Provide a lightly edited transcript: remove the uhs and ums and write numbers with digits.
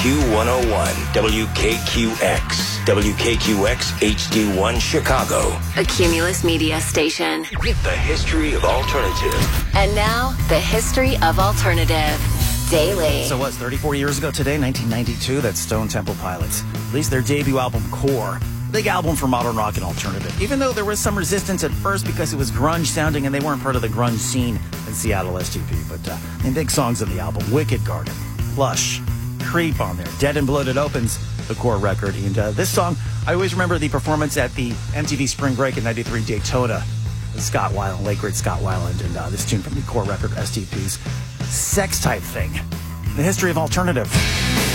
Q101, WKQX, WKQX HD1 Chicago. A Cumulus Media station. The history of alternative. And now, the history of alternative. Daily. So what's 34 years ago today, 1992, that Stone Temple Pilots released their debut album, Core. Big album for modern rock and alternative. Even though there was some resistance at first because it was grunge sounding and they weren't part of the grunge scene in Seattle STP. But big songs on the album, Wicked Garden, Plush, Creep on there, Dead and Bloated opens the Core record. And this song, I always remember the performance at the MTV Spring Break in '93 Daytona. Scott Weiland, late great Scott Weiland, and this tune from the Core record, STP's Sex Type Thing. The history of alternative.